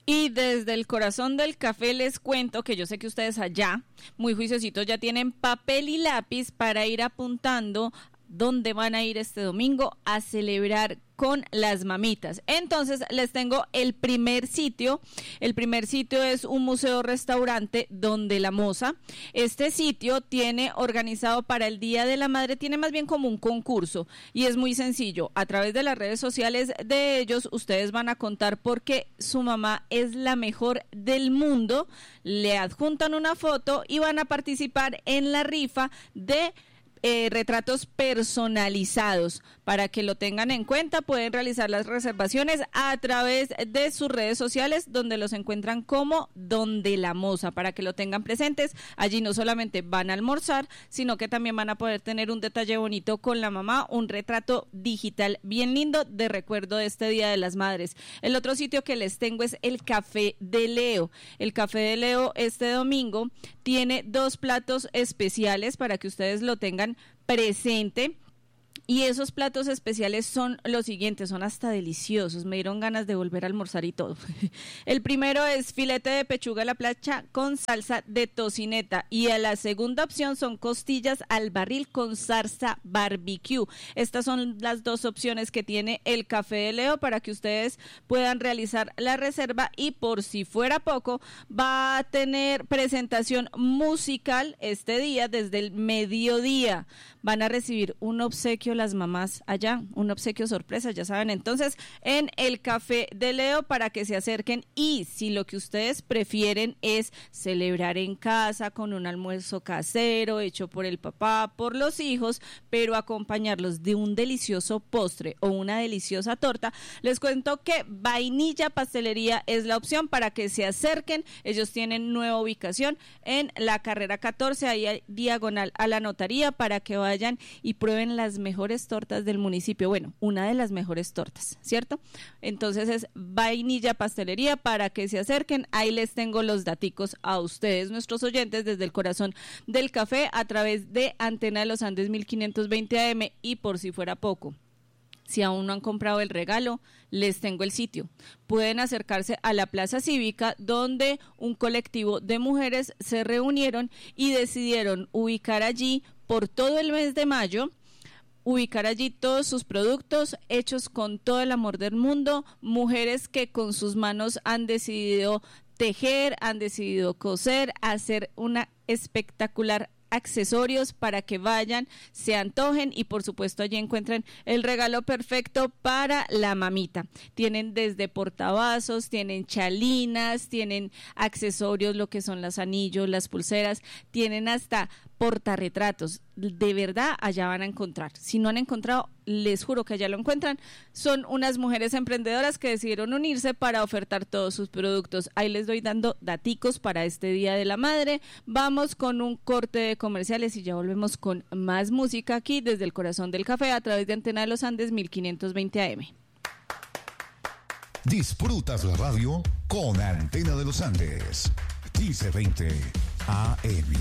Y desde el corazón del café les cuento que yo sé que ustedes allá, muy juiciositos, ya tienen papel y lápiz para ir apuntando dónde van a ir este domingo a celebrar con las mamitas. Entonces les tengo el primer sitio. El primer sitio es un museo-restaurante Donde la Moza. Este sitio tiene organizado para el Día de la Madre, tiene más bien como un concurso y es muy sencillo. A través de las redes sociales de ellos ustedes van a contar por qué su mamá es la mejor del mundo. Le adjuntan una foto y van a participar en la rifa de retratos personalizados. Para que lo tengan en cuenta, pueden realizar las reservaciones a través de sus redes sociales, donde los encuentran como Donde la Moza, para que lo tengan presentes. Allí no solamente van a almorzar, sino que también van a poder tener un detalle bonito con la mamá, un retrato digital bien lindo de recuerdo de este Día de las Madres. El otro sitio que les tengo es el Café de Leo. El Café de Leo este domingo tiene 2 platos especiales para que ustedes lo tengan presente. Y esos platos especiales son los siguientes, son hasta deliciosos, me dieron ganas de volver a almorzar y todo. El primero es filete de pechuga a la plancha con salsa de tocineta, y a la segunda opción son costillas al barril con salsa barbecue. Estas son las 2 opciones que tiene el Café de Leo para que ustedes puedan realizar la reserva, y por si fuera poco, va a tener presentación musical este día desde el mediodía. Van a recibir un obsequio las mamás allá, un obsequio sorpresa, ya saben. Entonces, en el Café de Leo, para que se acerquen, y si lo que ustedes prefieren es celebrar en casa con un almuerzo casero hecho por el papá, por los hijos, pero acompañarlos de un delicioso postre o una deliciosa torta, les cuento que Vainilla Pastelería es la opción para que se acerquen. Ellos tienen nueva ubicación en la carrera 14, ahí diagonal a la notaría, para que vayan y prueben las mejores tortas del municipio. Bueno, una de las mejores tortas, ¿cierto? Entonces es Vainilla Pastelería para que se acerquen. Ahí les tengo los daticos a ustedes, nuestros oyentes, desde el corazón del café, a través de Antena de los Andes 1520 AM. Y por si fuera poco, si aún no han comprado el regalo, les tengo el sitio. Pueden acercarse a la Plaza Cívica, donde un colectivo de mujeres se reunieron y decidieron ubicar allí por todo el mes de mayo, ubicar allí todos sus productos hechos con todo el amor del mundo, mujeres que con sus manos han decidido tejer, han decidido coser, hacer una espectacular accesorios para que vayan, se antojen y por supuesto allí encuentren el regalo perfecto para la mamita. Tienen desde portavasos, tienen chalinas, tienen accesorios, lo que son los anillos, las pulseras, tienen hasta portarretratos. De verdad, allá van a encontrar. Si no han encontrado, les juro que allá lo encuentran. Son unas mujeres emprendedoras que decidieron unirse para ofertar todos sus productos. Ahí les doy dando daticos para este Día de la Madre. Vamos con un corte de comerciales y ya volvemos con más música aquí desde el corazón del café, a través de Antena de los Andes 1520 AM. Disfrutas la radio con Antena de los Andes 1520 AM.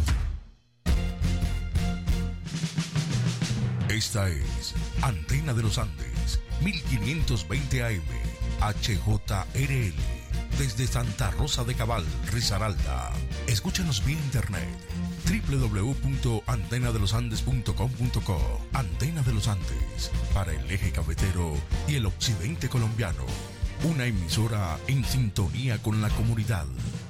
Esta es Antena de los Andes 1520 AM HJRL desde Santa Rosa de Cabal, Risaralda. Escúchanos vía internet www.antenadelosandes.com.co. Antena de los Andes, para el eje cafetero y el occidente colombiano. Una emisora en sintonía con la comunidad.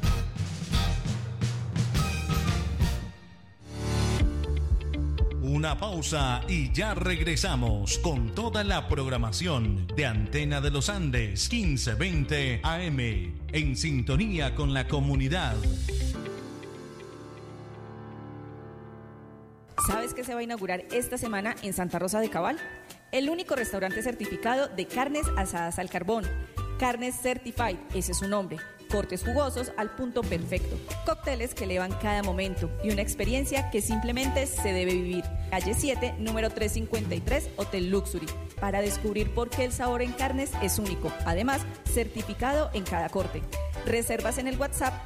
Una pausa y ya regresamos con toda la programación de Antena de los Andes 1520 AM, en sintonía con la comunidad. ¿Sabes qué se va a inaugurar esta semana en Santa Rosa de Cabal? El único restaurante certificado de carnes asadas al carbón. Carnes Certified, ese es su nombre. Cortes jugosos al punto perfecto, cócteles que elevan cada momento y una experiencia que simplemente se debe vivir. Calle 7, número 353, Hotel Luxury, para descubrir por qué el sabor en carnes es único, además certificado en cada corte. Reservas en el WhatsApp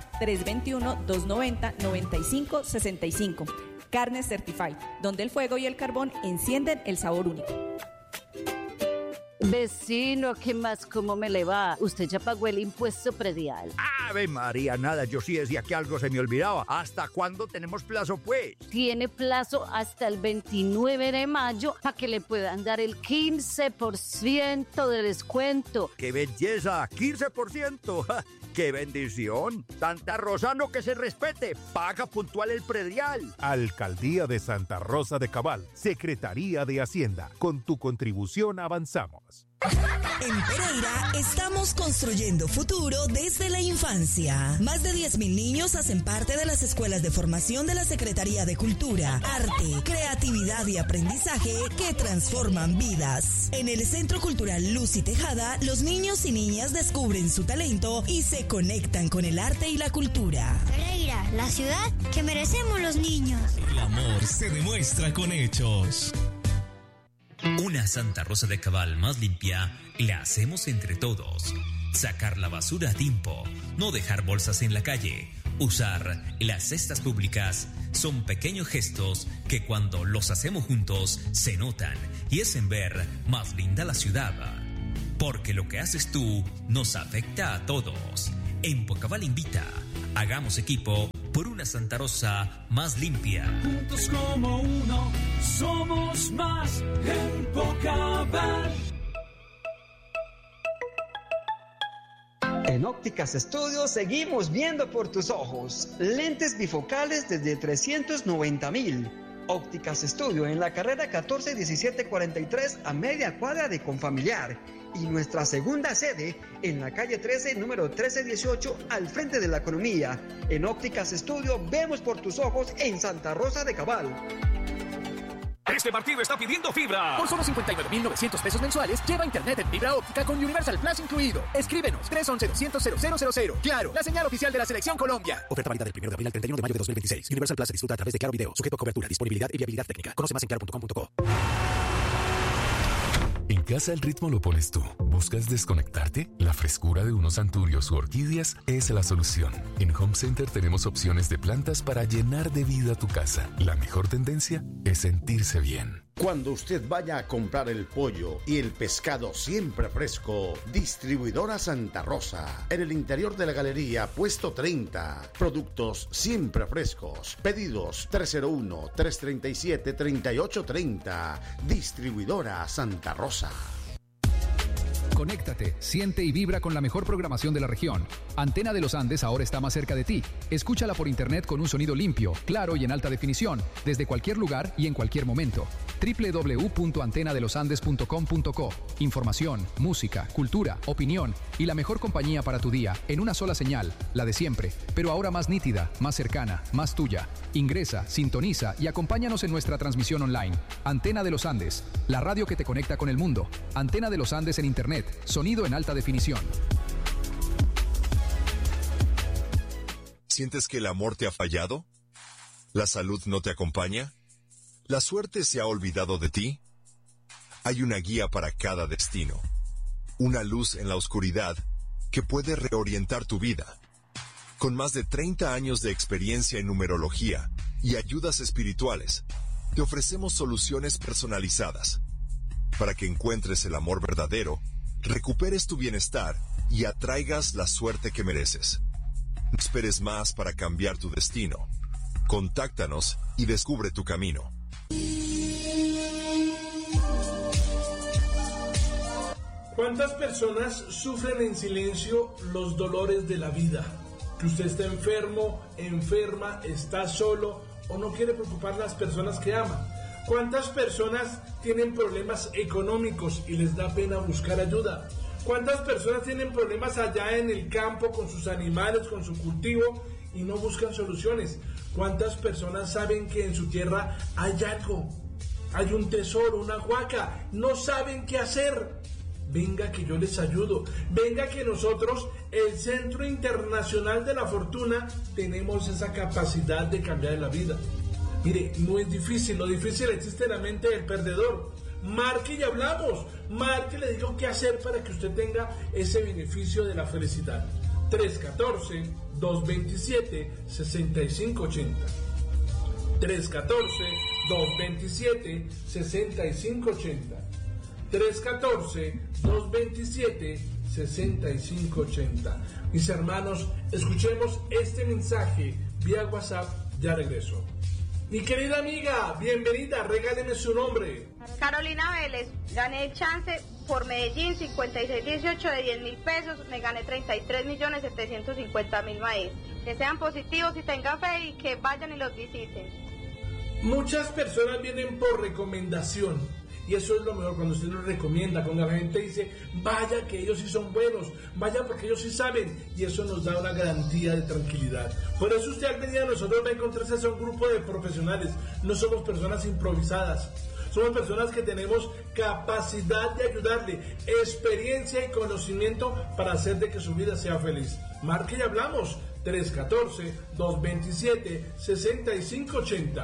321-290-9565. Carnes Certified, donde el fuego y el carbón encienden el sabor único. Vecino, ¿qué más? ¿Cómo me le va? ¿Usted ya pagó el impuesto predial? Ave María, nada, yo sí decía que algo se me olvidaba. ¿Hasta cuándo tenemos plazo, pues? Tiene plazo hasta el 29 de mayo para que le puedan dar el 15% de descuento. ¡Qué belleza! ¡15%! ¡Ja! ¡Qué bendición! Santa Rosa, no que se respete. Paga puntual el predial. Alcaldía de Santa Rosa de Cabal. Secretaría de Hacienda. Con tu contribución avanzamos. En Pereira estamos construyendo futuro desde la infancia. Más de 10.000 niños hacen parte de las escuelas de formación de la Secretaría de Cultura, Arte, Creatividad y Aprendizaje que transforman vidas. En el Centro Cultural Luz y Tejada, los niños y niñas descubren su talento y se conectan con el arte y la cultura. Pereira, la ciudad que merecemos los niños. El amor se demuestra con hechos. Una Santa Rosa de Cabal más limpia la hacemos entre todos. Sacar la basura a tiempo, no dejar bolsas en la calle, usar las cestas públicas son pequeños gestos que cuando los hacemos juntos se notan y hacen ver más linda la ciudad. Porque lo que haces tú nos afecta a todos. En Pocabal invita, hagamos equipo por una Santa Rosa más limpia. Juntos como uno, somos más en Pocabal. En Ópticas Estudio seguimos viendo por tus ojos. Lentes bifocales desde 390,000. Ópticas Estudio en la carrera 14-1743 a media cuadra de Confamiliar. Y nuestra segunda sede en la calle 13, número 1318, al frente de la Economía. En Ópticas Estudio vemos por tus ojos en Santa Rosa de Cabal. Este partido está pidiendo fibra. Por solo 59,900 pesos mensuales, lleva internet en fibra óptica con Universal Plus incluido. Escríbenos 311-200-0000. Claro, la señal oficial de la Selección Colombia. Oferta válida del 1 de abril al 31 de mayo de 2026. Universal Plus se disfruta a través de Claro Video. Sujeto a cobertura, disponibilidad y viabilidad técnica. Conoce más en claro.com.co. En casa el ritmo lo pones tú. ¿Buscas desconectarte? La frescura de unos anturios u orquídeas es la solución. En Home Center tenemos opciones de plantas para llenar de vida tu casa. La mejor tendencia es sentirse bien. Cuando usted vaya a comprar el pollo y el pescado siempre fresco, Distribuidora Santa Rosa. En el interior de la galería, puesto 30. Productos siempre frescos. Pedidos 301-337-3830. Distribuidora Santa Rosa. Conéctate, siente y vibra con la mejor programación de la región. Antena de los Andes ahora está más cerca de ti. Escúchala por internet con un sonido limpio, claro y en alta definición, desde cualquier lugar y en cualquier momento. www.antenadelosandes.com.co. Información, música, cultura, opinión y la mejor compañía para tu día en una sola señal, la de siempre, pero ahora más nítida, más cercana, más tuya. Ingresa, sintoniza y acompáñanos en nuestra transmisión online. Antena de los Andes, la radio que te conecta con el mundo. Antena de los Andes en internet. Sonido en alta definición. ¿Sientes que el amor te ha fallado? ¿La salud no te acompaña? ¿La suerte se ha olvidado de ti? Hay una guía para cada destino. Una luz en la oscuridad que puede reorientar tu vida. Con más de 30 años de experiencia en numerología y ayudas espirituales, te ofrecemos soluciones personalizadas para que encuentres el amor verdadero, recuperes tu bienestar y atraigas la suerte que mereces. No esperes más para cambiar tu destino. Contáctanos y descubre tu camino. ¿Cuántas personas sufren en silencio los dolores de la vida? Que usted está enfermo, enferma, está solo o no quiere preocupar a las personas que ama. ¿Cuántas personas tienen problemas económicos y les da pena buscar ayuda? ¿Cuántas personas tienen problemas allá en el campo con sus animales, con su cultivo y no buscan soluciones? ¿Cuántas personas saben que en su tierra hay algo? Hay un tesoro, una huaca, no saben qué hacer. Venga que yo les ayudo. Venga que nosotros, el Centro Internacional de la Fortuna, tenemos esa capacidad de cambiar la vida. Mire, no es difícil, lo difícil existe en la mente del perdedor. Marque y hablamos. Marque y le digo qué hacer para que usted tenga ese beneficio de la felicidad. 314-227-6580. 314-227-6580. 314-227-6580. Mis hermanos, escuchemos este mensaje vía WhatsApp. Ya regreso. Mi querida amiga, bienvenida, regáleme su nombre. Carolina Vélez, gané el chance por Medellín, 5618 de 10.000 pesos, me gané 33.750.000 maíz. Que sean positivos y tengan fe y que vayan y los visiten. Muchas personas vienen por recomendación. Y eso es lo mejor, cuando usted nos recomienda, cuando la gente dice, vaya que ellos sí son buenos, vaya porque ellos sí saben, y eso nos da una garantía de tranquilidad. Por eso usted al venir a nosotros va a encontrarse a un grupo de profesionales, no somos personas improvisadas, somos personas que tenemos capacidad de ayudarle, experiencia y conocimiento para hacer de que su vida sea feliz. Marque y hablamos, 314-227-6580.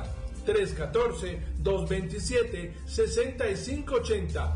314-227-6580.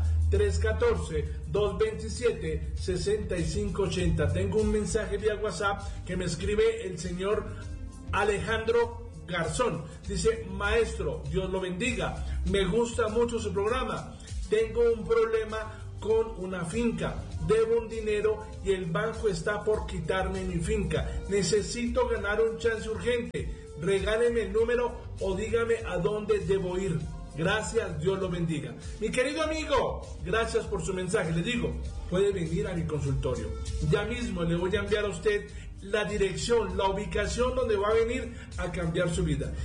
314-227-6580. Tengo un mensaje vía WhatsApp que me escribe el señor Alejandro Garzón. Dice, maestro, Dios lo bendiga, me gusta mucho su programa. Tengo un problema con una finca, debo un dinero y el banco está por quitarme mi finca. Necesito ganar un chance urgente. Regáleme el número o dígame a dónde debo ir. Gracias, Dios lo bendiga. Mi querido amigo, gracias por su mensaje. Le digo, puede venir a mi consultorio. Ya mismo le voy a enviar a usted la dirección, la ubicación donde va a venir a cambiar su vida.